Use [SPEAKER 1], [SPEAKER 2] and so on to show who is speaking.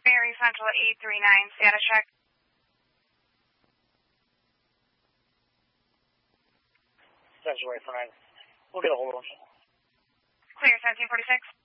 [SPEAKER 1] Mary Central 839, status check.
[SPEAKER 2] Central 849. We'll get a hold of them.
[SPEAKER 1] Clear 1746.